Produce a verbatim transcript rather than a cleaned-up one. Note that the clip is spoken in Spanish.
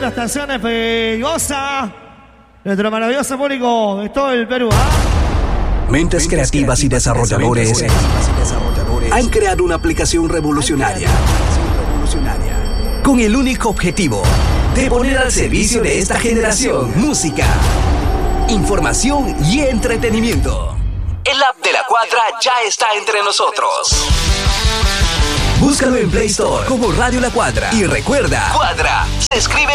esta estación es peligrosa. Nuestro maravilloso público de todo el Perú, ¿ah? Mentes creativas y desarrolladores han creado una aplicación revolucionaria con el único objetivo de poner al servicio de esta generación música, información y entretenimiento. El app de La Cuadra ya está entre nosotros. Búscalo en Play Store como Radio La Cuadra y recuerda, Cuadra se escribe